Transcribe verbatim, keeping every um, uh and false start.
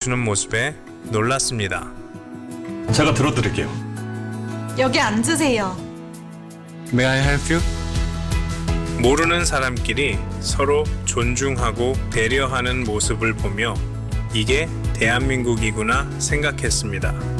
주는 모습에 놀랐습니다. 제가 들어드릴게요. 여기 앉으세요. May I help you? 모르는 사람끼리 서로 존중하고 배려하는 모습을 보며 이게 대한민국이구나 생각했습니다.